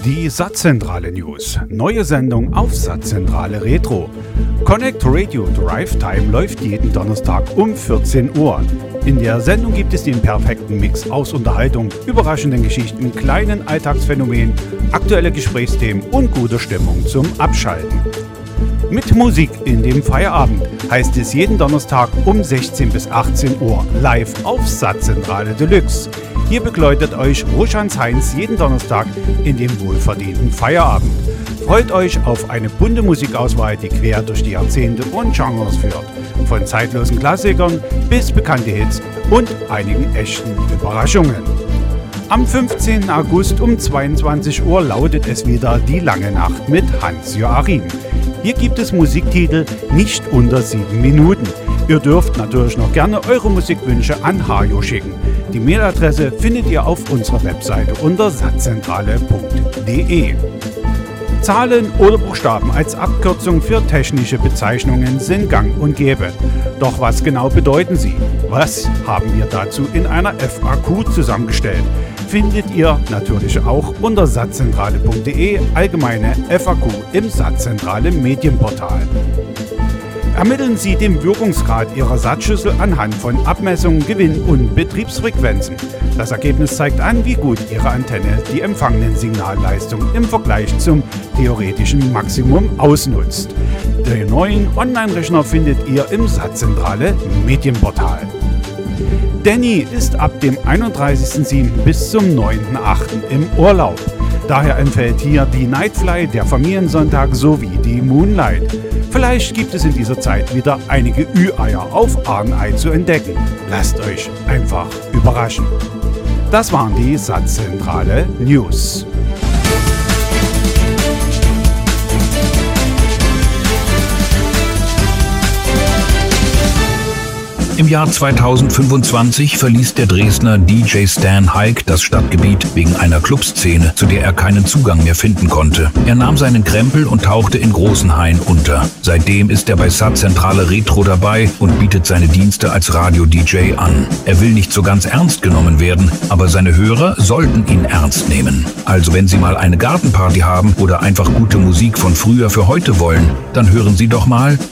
Die Satzzentrale News. Neue Sendung auf Satzzentrale Retro. Connect Radio Drive Time läuft jeden Donnerstag um 14 Uhr. In der Sendung gibt es den perfekten Mix aus Unterhaltung, überraschenden Geschichten, kleinen Alltagsphänomenen, aktuelle Gesprächsthemen und guter Stimmung zum Abschalten. Mit Musik in dem Feierabend heißt es jeden Donnerstag um 16 bis 18 Uhr live auf Satzzentrale Deluxe. Hier begleitet euch Roschans Heinz jeden Donnerstag in dem wohlverdienten Feierabend. Freut euch auf eine bunte Musikauswahl, die quer durch die Jahrzehnte und Genres führt. Von zeitlosen Klassikern bis bekannte Hits und einigen echten Überraschungen. Am 15. August um 22 Uhr lautet es wieder Die lange Nacht mit Hans-Joachim. Hier gibt es Musiktitel nicht unter 7 Minuten. Ihr dürft natürlich noch gerne eure Musikwünsche an Hajo schicken. Die Mailadresse findet ihr auf unserer Webseite unter satzzentrale.de. Zahlen oder Buchstaben als Abkürzung für technische Bezeichnungen sind gang und gäbe. Doch was genau bedeuten sie? Was haben wir dazu in einer FAQ zusammengestellt? Findet ihr natürlich auch unter satzzentrale.de allgemeine FAQ im Satzzentrale Medienportal. Ermitteln Sie den Wirkungsgrad Ihrer Satzschüssel anhand von Abmessungen, Gewinn- und Betriebsfrequenzen. Das Ergebnis zeigt an, wie gut Ihre Antenne die empfangenen Signalleistungen im Vergleich zum theoretischen Maximum ausnutzt. Den neuen Online-Rechner findet ihr im Satzzentrale Medienportal. Danny ist ab dem 31.07. bis zum 9.08. im Urlaub. Daher entfällt hier die Nightfly, der Familiensonntag sowie die Moonlight. Vielleicht gibt es in dieser Zeit wieder einige Ü-Eier auf Arnei zu entdecken. Lasst euch einfach überraschen. Das waren die Satzzentrale News. Im Jahr 2025 verließ der Dresdner DJ Stan Haig das Stadtgebiet wegen einer Clubszene, zu der er keinen Zugang mehr finden konnte. Er nahm seinen Krempel und tauchte in Großenhain unter. Seitdem ist er bei Satzzentrale Retro dabei und bietet seine Dienste als Radio-DJ an. Er will nicht so ganz ernst genommen werden, aber seine Hörer sollten ihn ernst nehmen. Also wenn Sie mal eine Gartenparty haben oder einfach gute Musik von früher für heute wollen, dann hören Sie doch mal